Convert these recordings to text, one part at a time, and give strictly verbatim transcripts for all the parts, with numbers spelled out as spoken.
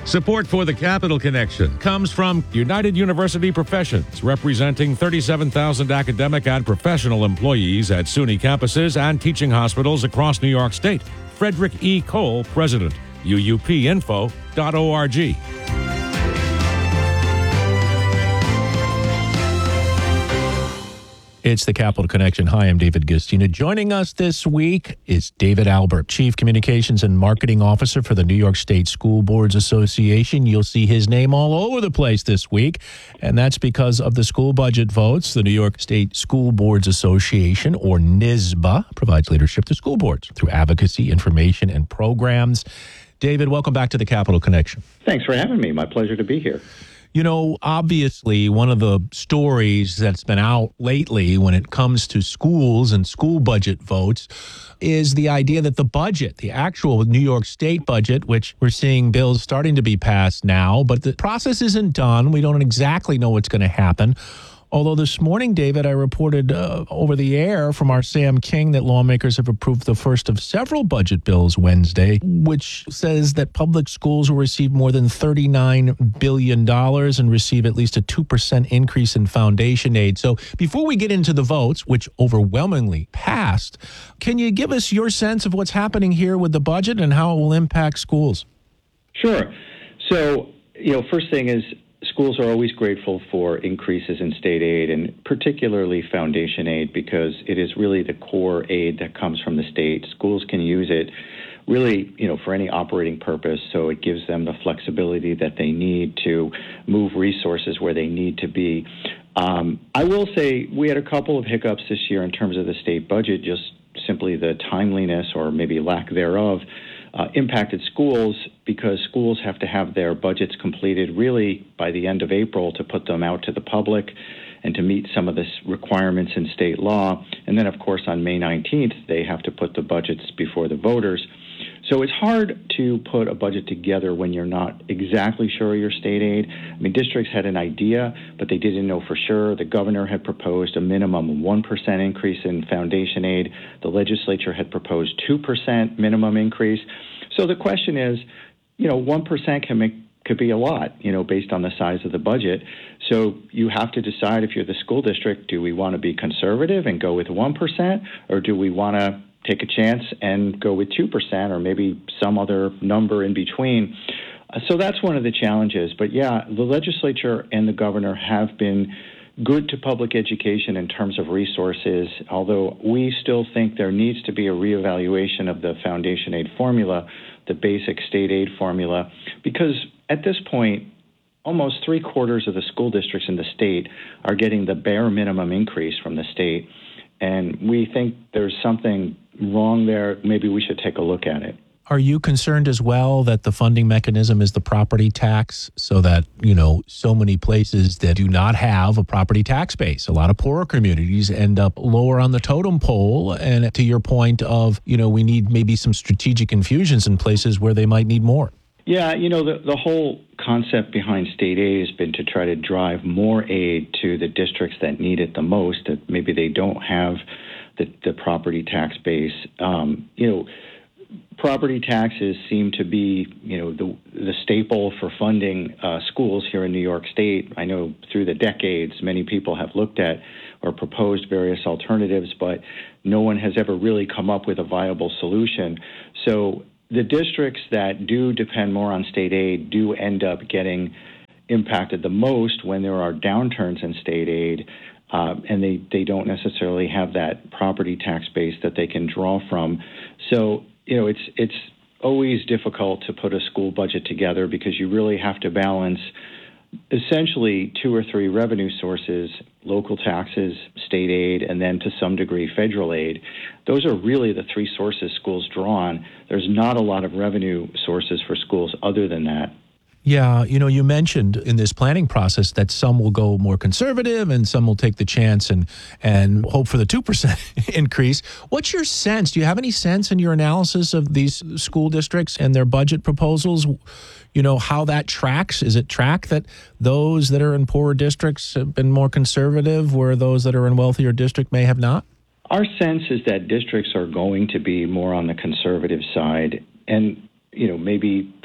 Support for the Capital Connection comes from United University Professions, representing thirty-seven thousand academic and professional employees at SUNY campuses and teaching hospitals across New York State. Frederick E. Cole, President, U U P info dot org. It's the Capital Connection. Hi, I'm David Gustina. Joining us this week is David Albert, Chief Communications and Marketing Officer for the New York State School Boards Association. You'll see his name all over the place this week, and that's because of the school budget votes. The New York State School Boards Association, or N Y S B A, provides leadership to school boards through advocacy, information, and programs. David, welcome back to the Capital Connection. Thanks for having me. My pleasure to be here. You know, obviously, one of the stories that's been out lately when it comes to schools and school budget votes is the idea that the budget, the actual New York State budget, which we're seeing bills starting to be passed now, but the process isn't done. We don't exactly know what's going to happen. Although this morning, David, I reported uh, over the air from our Sam King that lawmakers have approved the first of several budget bills Wednesday, which says that public schools will receive more than thirty-nine billion dollars and receive at least a two percent increase in foundation aid. So before we get into the votes, which overwhelmingly passed, can you give us your sense of what's happening here with the budget and how it will impact schools? Sure. So, you know, first thing is, schools are always grateful for increases in state aid, and particularly foundation aid, because it is really the core aid that comes from the state. Schools can use it really, you know, for any operating purpose, so it gives them the flexibility that they need to move resources where they need to be. Um, I will say we had a couple of hiccups this year in terms of the state budget, just simply the timeliness or maybe lack thereof Uh, impacted schools, because schools have to have their budgets completed really by the end of April to put them out to the public and to meet some of the requirements in state law. And then, of course, on May nineteenth, they have to put the budgets before the voters. So it's hard to put a budget together when you're not exactly sure of your state aid. I mean, districts had an idea, but they didn't know for sure. The governor had proposed a minimum of one percent increase in foundation aid. The legislature had proposed two percent minimum increase. So the question is, you know, one percent can make could be a lot, you know, based on the size of the budget. So you have to decide, if you're the school district, do we want to be conservative and go with one percent, or do we want to take a chance and go with two percent, or maybe some other number in between? Uh, so that's one of the challenges. But yeah, the legislature and the governor have been good to public education in terms of resources, although we still think there needs to be a reevaluation of the foundation aid formula, the basic state aid formula, because at this point, almost three quarters of the school districts in the state are getting the bare minimum increase from the state. And we think there's something wrong there. Maybe we should take a look at it. Are you concerned as well that the funding mechanism is the property tax, so that, you know, so many places that do not have a property tax base, a lot of poorer communities end up lower on the totem pole? And to your point of, you know, we need maybe some strategic infusions in places where they might need more. Yeah, you know, the, the whole concept behind state aid has been to try to drive more aid to the districts that need it the most, that maybe they don't have the, the property tax base. Um, you know, property taxes seem to be, you know, the the staple for funding uh, schools here in New York State. I know through the decades, many people have looked at or proposed various alternatives, but no one has ever really come up with a viable solution. So the districts that do depend more on state aid do end up getting impacted the most when there are downturns in state aid, uh, and they, they don't necessarily have that property tax base that they can draw from. So, you know, it's it's always difficult to put a school budget together, because you really have to balance essentially two or three revenue sources: local taxes, state aid, and then to some degree federal aid. Those are really the three sources schools draw on. There's not a lot of revenue sources for schools other than that. Yeah, you know, you mentioned in this planning process that some will go more conservative and some will take the chance and and hope for the two percent increase. What's your sense? Do you have any sense in your analysis of these school districts and their budget proposals, you know, how that tracks? Is it track that those that are in poorer districts have been more conservative, where those that are in wealthier district may have not? Our sense is that districts are going to be more on the conservative side, and you know, maybe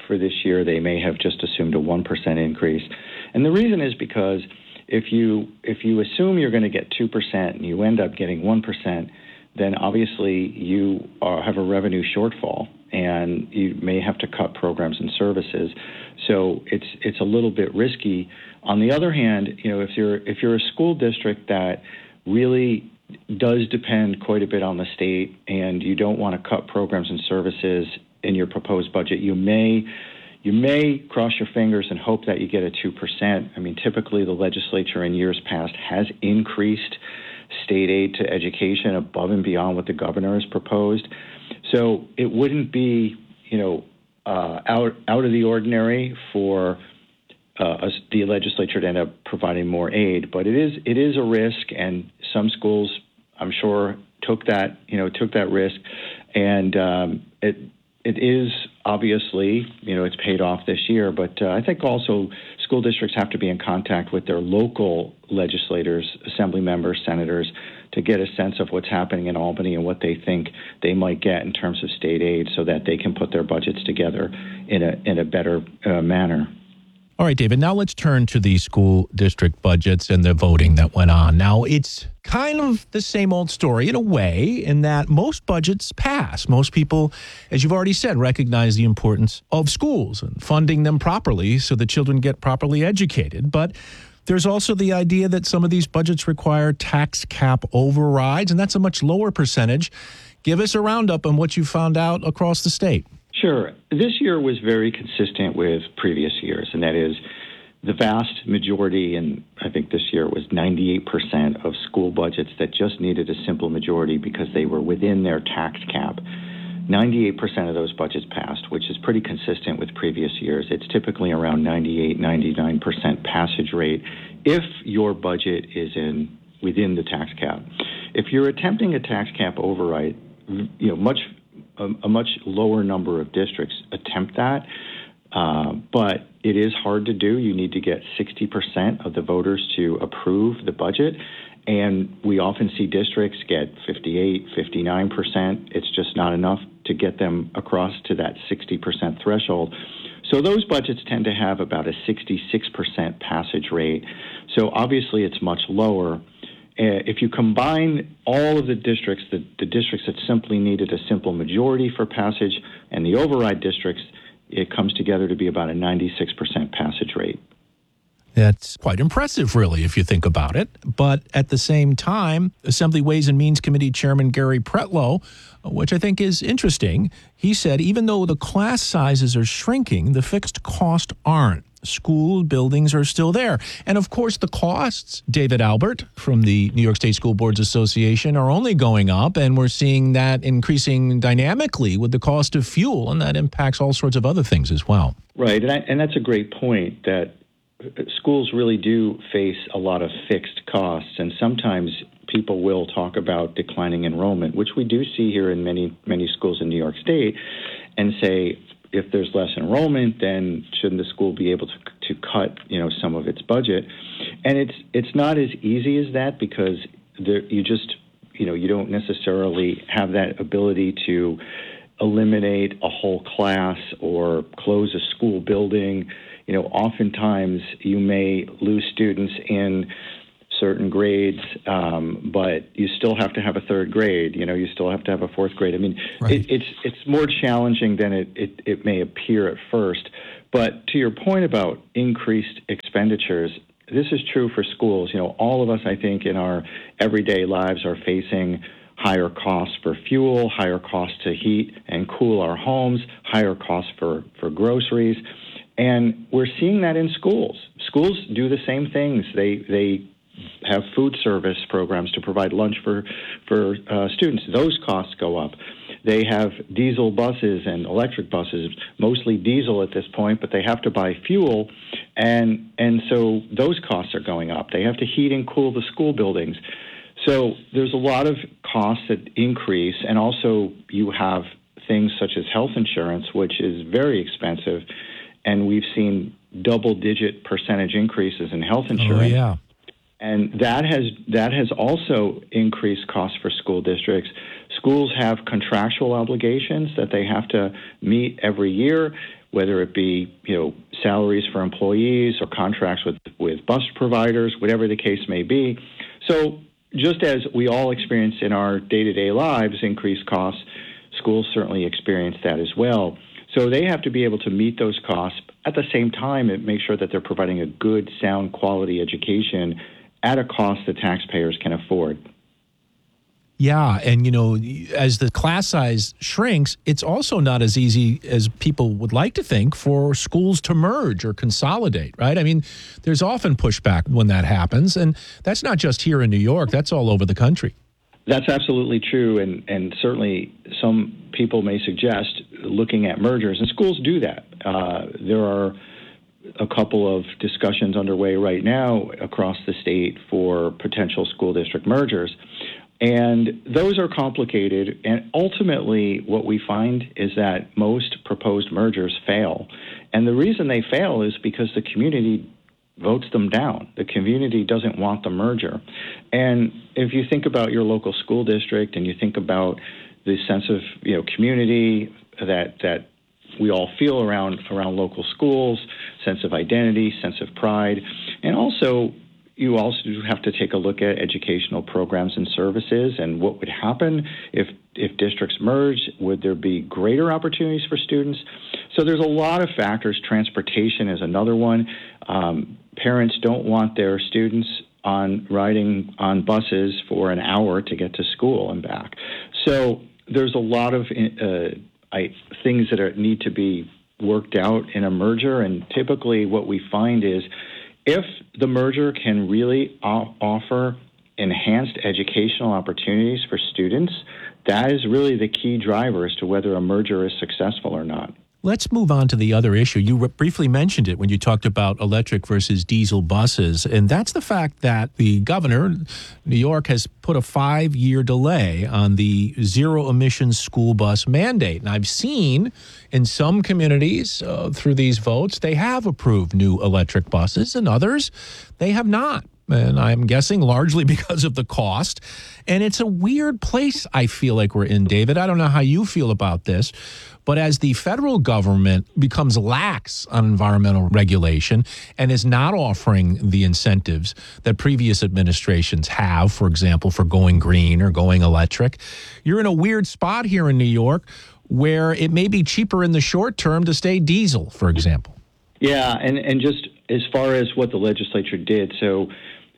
for this year, they may have just assumed a one percent increase. And the reason is because if you if you assume you're going to get two percent and you end up getting one percent, then obviously you are, have a revenue shortfall, and you may have to cut programs and services. So it's it's a little bit risky. On the other hand, you know, if you're if you're a school district that really does depend quite a bit on the state, and you don't want to cut programs and services in your proposed budget, you may you may cross your fingers and hope that you get a two percent. I mean, typically the legislature in years past has increased state aid to education above and beyond what the governor has proposed. So it wouldn't be, you know, uh, out out of the ordinary for uh, us, the legislature to end up providing more aid, but it is it is a risk, and some schools, I'm sure, took that you know took that risk, and um, it it is obviously you know it's paid off this year. But uh, I think also school districts have to be in contact with their local legislators, assembly members, senators, to get a sense of what's happening in Albany and what they think they might get in terms of state aid, so that they can put their budgets together in a in a better uh, manner. All right, David, now let's turn to the school district budgets and the voting that went on. Now, it's kind of the same old story in a way, in that most budgets pass. Most people, as you've already said, recognize the importance of schools and funding them properly so that children get properly educated. But there's also the idea that some of these budgets require tax cap overrides, and that's a much lower percentage. Give us a roundup on what you found out across the state. Sure. This year was very consistent with previous years, and that is the vast majority, and I think this year it was ninety-eight percent of school budgets that just needed a simple majority because they were within their tax cap. ninety-eight percent of those budgets passed, which is pretty consistent with previous years. It's typically around ninety-eight, ninety-nine percent passage rate if your budget is in within the tax cap. If you're attempting a tax cap override, you know, much a, a much lower number of districts attempt that, uh, but it is hard to do. You need to get sixty percent of the voters to approve the budget. And we often see districts get fifty-eight, fifty-nine percent. It's just not enough to get them across to that sixty percent threshold. So those budgets tend to have about a sixty-six percent passage rate. So obviously it's much lower. Uh, if you combine all of the districts, the, the districts that simply needed a simple majority for passage and the override districts, it comes together to be about a ninety-six percent passage rate. That's quite impressive, really, if you think about it. But at the same time, Assembly Ways and Means Committee Chairman Gary Pretlow, which I think is interesting, he said even though the class sizes are shrinking, the fixed costs aren't. School buildings are still there. And of course, the costs, David Albert from the New York State School Boards Association, are only going up. And we're seeing that increasing dynamically with the cost of fuel. And that impacts all sorts of other things as well. Right. And, I, and that's a great point, that schools really do face a lot of fixed costs, and sometimes people will talk about declining enrollment, which we do see here in many, many schools in New York State, and say, if there's less enrollment, then shouldn't the school be able to to cut, you know, some of its budget? And it's it's not as easy as that, because there, you just, you know, you don't necessarily have that ability to eliminate a whole class or close a school building. You know, oftentimes you may lose students in certain grades, um, but you still have to have a third grade. You know, you still have to have a fourth grade. I mean, right. it, it's it's more challenging than it, it, it may appear at first. But to your point about increased expenditures, this is true for schools. You know, all of us, I think, in our everyday lives are facing higher costs for fuel, higher costs to heat and cool our homes, higher costs for, for groceries. And we're seeing that in schools. Schools do the same things. They they have food service programs to provide lunch for for uh, students. Those costs go up. They have diesel buses and electric buses, mostly diesel at this point, but they have to buy fuel, and and so those costs are going up. They have to heat and cool the school buildings. So there's a lot of costs that increase, and also you have things such as health insurance, which is very expensive, and we've seen double-digit percentage increases in health insurance. Oh, yeah. And that has that has also increased costs for school districts. Schools have contractual obligations that they have to meet every year. whether it be, you know, salaries for employees or contracts with, with bus providers, whatever the case may be. So just as we all experience in our day-to-day lives increased costs, schools certainly experience that as well. So they have to be able to meet those costs at the same time and make sure that they're providing a good, sound, quality education at a cost that taxpayers can afford. Yeah, and you know, as the class size shrinks, it's also not as easy as people would like to think for schools to merge or consolidate, right? I mean, there's often pushback when that happens, and that's not just here in New York, that's all over the country. That's absolutely true, and, and certainly some people may suggest looking at mergers, and schools do that. Uh, there are a couple of discussions underway right now across the state for potential school district mergers. And those are complicated, and ultimately what we find is that most proposed mergers fail. And the reason they fail is because the community votes them down. The community doesn't want the merger. And if you think about your local school district and you think about the sense of, you know, community that that we all feel around around local schools, sense of identity, sense of pride, and also you also have to take a look at educational programs and services and what would happen if if districts merge. Would there be greater opportunities for students? So there's a lot of factors. Transportation is another one. Um, parents don't want their students on riding on buses for an hour to get to school and back. So there's a lot of uh, I, things that are, need to be worked out in a merger, and typically what we find is if the merger can really offer enhanced educational opportunities for students, that is really the key driver as to whether a merger is successful or not. Let's move on to the other issue. You briefly mentioned it when you talked about electric versus diesel buses, and that's the fact that the governor, New York, has put a five-year delay on the zero-emissions school bus mandate. And I've seen in some communities uh, through these votes, they have approved new electric buses, and others, they have not. And I'm guessing largely because of the cost. And it's a weird place I feel like we're in, David. I don't know how you feel about this, but as the federal government becomes lax on environmental regulation and is not offering the incentives that previous administrations have, for example, for going green or going electric, you're in a weird spot here in New York where it may be cheaper in the short term to stay diesel, for example. Yeah, and, and just as far as what the legislature did, so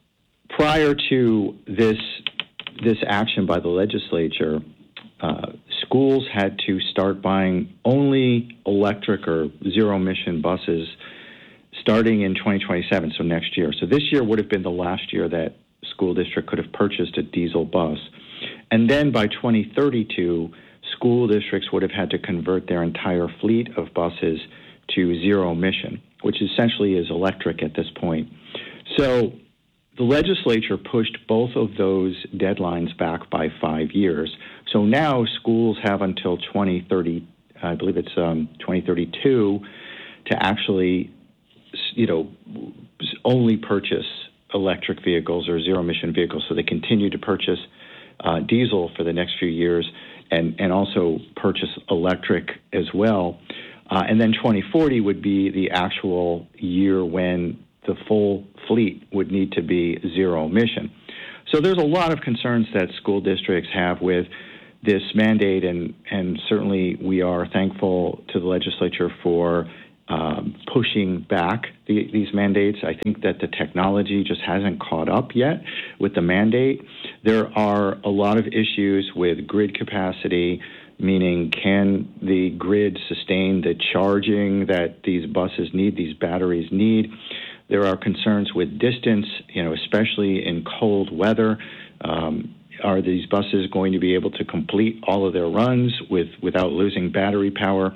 prior to this this action by the legislature, uh, schools had to start buying only electric or zero-emission buses starting in twenty twenty-seven, so next year. So this year would have been the last year that school district could have purchased a diesel bus. And then by twenty thirty-two, school districts would have had to convert their entire fleet of buses to zero emission, which essentially is electric at this point. So the legislature pushed both of those deadlines back by five years. So now schools have until twenty thirty, I believe it's um, twenty thirty-two, to actually, you know, only purchase electric vehicles or zero-emission vehicles. So they continue to purchase uh, diesel for the next few years and, and also purchase electric as well. Uh, and then twenty forty would be the actual year when the full fleet would need to be zero emission. So there's a lot of concerns that school districts have with this mandate, and, and certainly we are thankful to the legislature for um, pushing back the, these mandates. I think that the technology just hasn't caught up yet with the mandate. There are a lot of issues with grid capacity, meaning can the grid sustain the charging that these buses need, these batteries need. There are concerns with distance, you know, especially in cold weather. Um, are these buses going to be able to complete all of their runs with without losing battery power?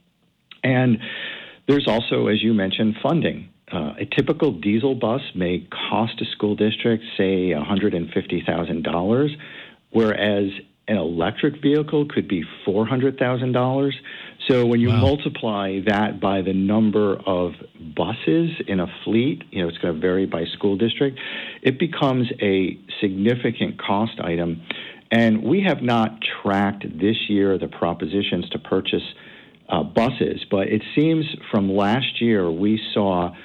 And there's also, as you mentioned, funding. Uh, a typical diesel bus may cost a school district, say, one hundred fifty thousand dollars, whereas an electric vehicle could be four hundred thousand dollars. So when you wow. multiply that by the number of buses in a fleet, you know, it's going to vary by school district, it becomes a significant cost item. And we have not tracked this year the propositions to purchase uh, buses. But it seems from last year we saw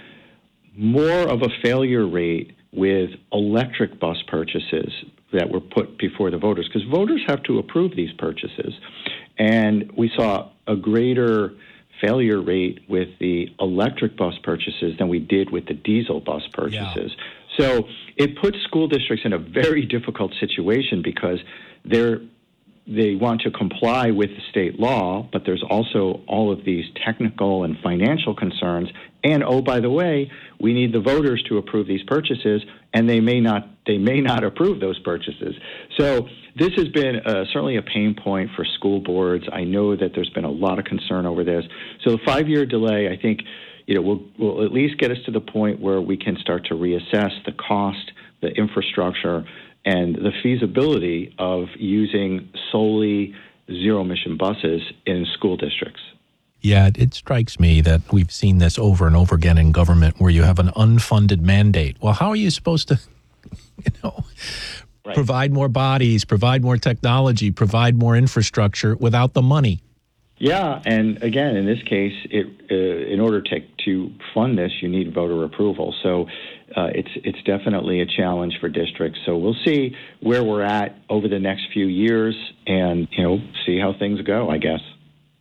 more of a failure rate with electric bus purchases that were put before the voters, because voters have to approve these purchases. And we saw a greater failure rate with the electric bus purchases than we did with the diesel bus purchases. Yeah. So it puts school districts in a very difficult situation because they're they want to comply with the state law, but there's also all of these technical and financial concerns. And oh, by the way, we need the voters to approve these purchases, and they may not they may not approve those purchases. So this has been uh, certainly a pain point for school boards. I know that there's been a lot of concern over this. So the five-year delay, I think, you know, will will at least get us to the point where we can start to reassess the cost, the infrastructure, and the feasibility of using solely zero-emission buses in school districts. Yeah, it strikes me that we've seen this over and over again in government where you have an unfunded mandate. Well, how are you supposed to, you know, right. provide more bodies, provide more technology, provide more infrastructure without the money? Yeah, and again, in this case, it, uh, in order to, to fund this, you need voter approval. So uh, it's it's definitely a challenge for districts. So we'll see where we're at over the next few years, and you know, see how things go, I guess.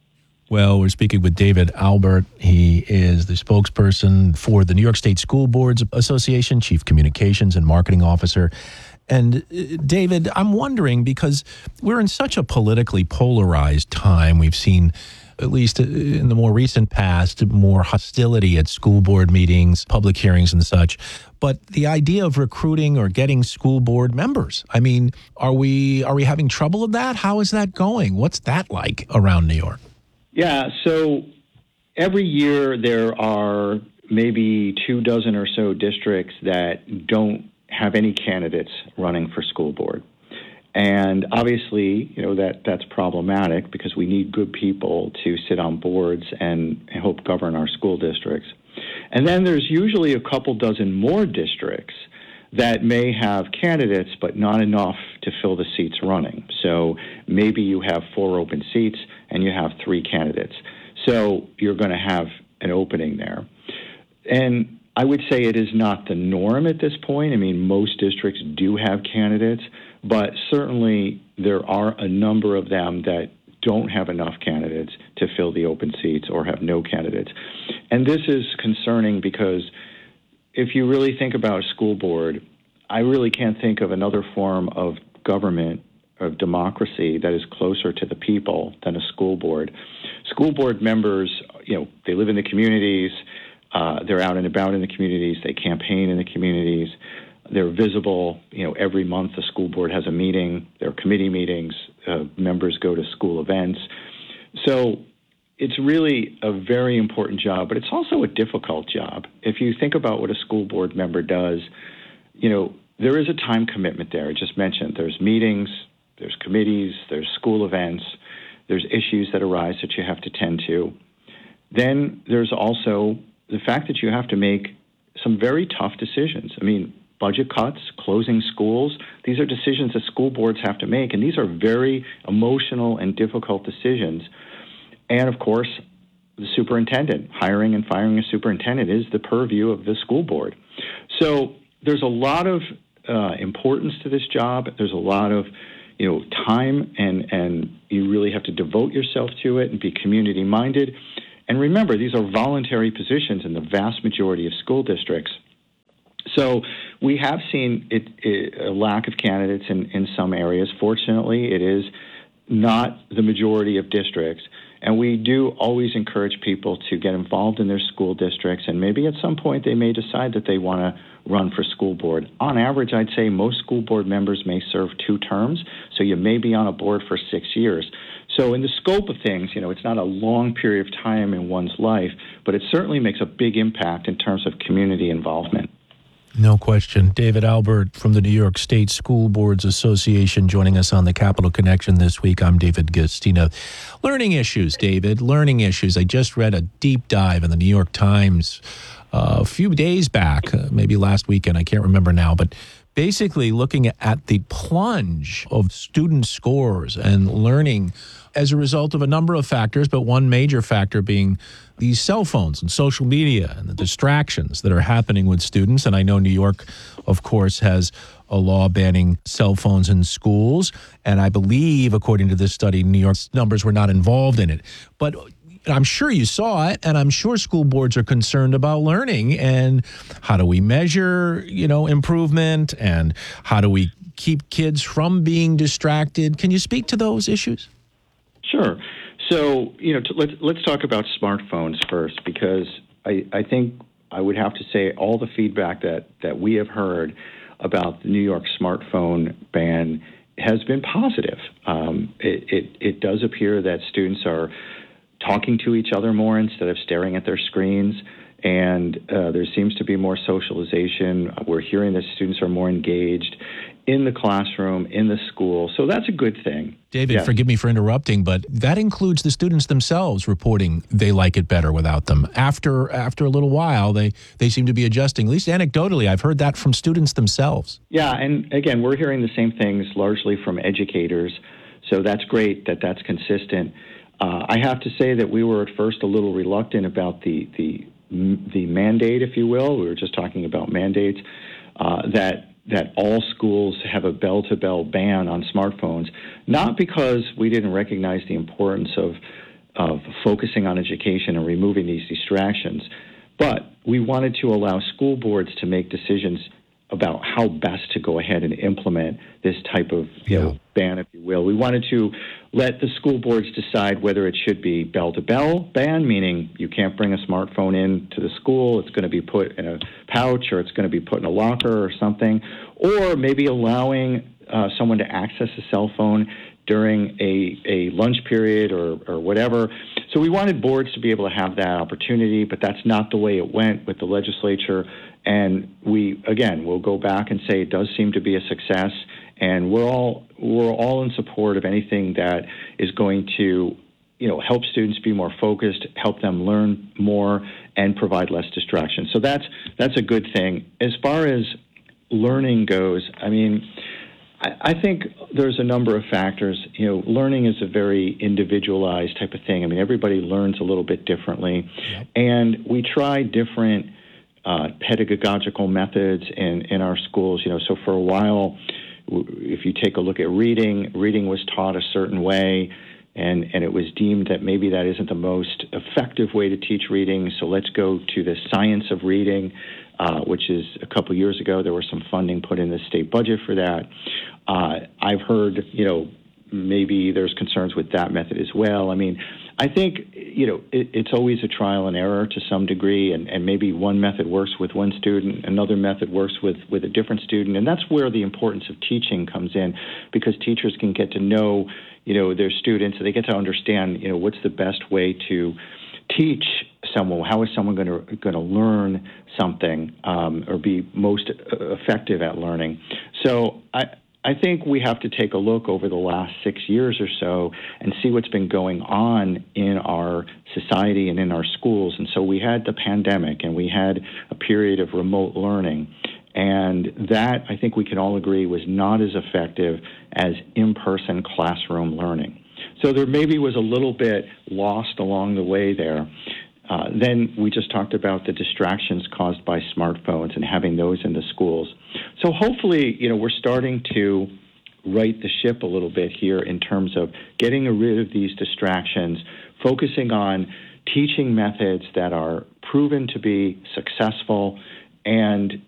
Well, we're speaking with David Albert. He is the spokesperson for the New York State School Boards Association, Chief Communications and Marketing Officer. And uh, David, I'm wondering, because we're in such a politically polarized time, we've seen, at least in the more recent past, more hostility at school board meetings, public hearings and such. But the idea of recruiting or getting school board members, I mean, are we are we having trouble with that? How is that going? What's that like around New York? Yeah, so every year there are maybe two dozen or so districts that don't have any candidates running for school board. And obviously, you know, that that's problematic because we need good people to sit on boards and help govern our school districts. And then there's usually a couple dozen more districts that may have candidates but not enough to fill the seats running. So maybe you have four open seats and you have three candidates. So you're going to have an opening there. And I would say it is not the norm at this point. I mean, most districts do have candidates, but certainly there are a number of them that don't have enough candidates to fill the open seats or have no candidates. And this is concerning because if you really think about a school board, I really can't think of another form of government, of democracy, that is closer to the people than a school board. School board members, you know, they live in the communities, uh, they're out and about in the communities, they campaign in the communities, they're visible. You know, every month the school board has a meeting, there are committee meetings, uh, members go to school events. So it's really a very important job, but it's also a difficult job. If you think about what a school board member does, you know, there is a time commitment there. I just mentioned there's meetings, there's committees, there's school events, there's issues that arise that you have to tend to. Then there's also the fact that you have to make some very tough decisions. I mean, budget cuts, closing schools, these are decisions that school boards have to make, and these are very emotional and difficult decisions. And, of course, the superintendent, hiring and firing a superintendent is the purview of the school board. So there's a lot of uh, importance to this job. There's a lot of, you know, time, and, and you really have to devote yourself to it and be community-minded. And remember, these are voluntary positions in the vast majority of school districts. So we have seen it, it, a lack of candidates in, in some areas. Fortunately, it is not the majority of districts. And we do always encourage people to get involved in their school districts, and maybe at some point they may decide that they want to run for school board. On average, I'd say most school board members may serve two terms, so you may be on a board for six years. So in the scope of things, you know, it's not a long period of time in one's life, but it certainly makes a big impact in terms of community involvement. No question. David Albert from the New York State School Boards Association joining us on the Capital Connection this week. I'm David Gastina. Learning issues, David, learning issues. I just read a deep dive in the New York Times uh, a few days back, uh, maybe last weekend, I can't remember now, but basically looking at the plunge of student scores and learning as a result of a number of factors, but one major factor being these cell phones and social media and the distractions that are happening with students. And I know New York, of course, has a law banning cell phones in schools. And I believe, according to this study, New York's numbers were not involved in it. But I'm sure you saw it, and I'm sure school boards are concerned about learning and how do we measure, you know, improvement, and how do we keep kids from being distracted? Can you speak to those issues? Sure. So, you know, t- let's let's talk about smartphones first, because I, I think I would have to say all the feedback that, that we have heard about the New York smartphone ban has been positive. Um, it, it, it does appear that students are talking to each other more instead of staring at their screens, and uh, there seems to be more socialization. We're hearing that students are more engaged in the classroom, in the school, so that's a good thing. David, yeah. Forgive me for interrupting, but that includes the students themselves reporting they like it better without them. After after a little while, they, they seem to be adjusting. At least anecdotally, I've heard that from students themselves. Yeah, and again, we're hearing the same things largely from educators, so that's great that that's consistent. Uh, I have to say that we were at first a little reluctant about the the the mandate, if you will. We were just talking about mandates, uh, that that all schools have a bell-to-bell ban on smartphones, not because we didn't recognize the importance of of focusing on education and removing these distractions, but we wanted to allow school boards to make decisions about how best to go ahead and implement this type of you Yeah. know, ban, if you will. We wanted to let the school boards decide whether it should be bell-to-bell ban, meaning you can't bring a smartphone into the school, it's going to be put in a pouch, or it's going to be put in a locker or something, or maybe allowing uh, someone to access a cell phone during a, a lunch period or, or whatever. So we wanted boards to be able to have that opportunity, but that's not the way it went with the legislature. And we, again, we'll go back and say it does seem to be a success, and we're all we're all in support of anything that is going to, you know, help students be more focused, help them learn more, and provide less distraction. So that's that's a good thing. As far as learning goes, I mean, I, I think there's a number of factors. You know, learning is a very individualized type of thing. I mean, everybody learns a little bit differently, yep. and we try different Uh, pedagogical methods in, in our schools. You know, so for a while, w- if you take a look at reading, reading was taught a certain way, and, and it was deemed that maybe that isn't the most effective way to teach reading, so let's go to the science of reading, uh, which is a couple years ago, there was some funding put in the state budget for that. Uh, I've heard, you know, maybe there's concerns with that method as well. I mean, I think, you know, it, it's always a trial and error to some degree, and, and maybe one method works with one student, another method works with, with a different student, and that's where the importance of teaching comes in, because teachers can get to know, you know, their students, so they get to understand, you know, what's the best way to teach someone, how is someone going to going to learn something um, or be most effective at learning. So I I think we have to take a look over the last six years or so and see what's been going on in our society and in our schools. And so we had the pandemic, and we had a period of remote learning. And that, I think we can all agree, was not as effective as in-person classroom learning. So there maybe was a little bit lost along the way there. Uh, then we just talked about the distractions caused by smartphones and having those in the schools. So hopefully, you know, we're starting to right the ship a little bit here in terms of getting rid of these distractions, focusing on teaching methods that are proven to be successful, and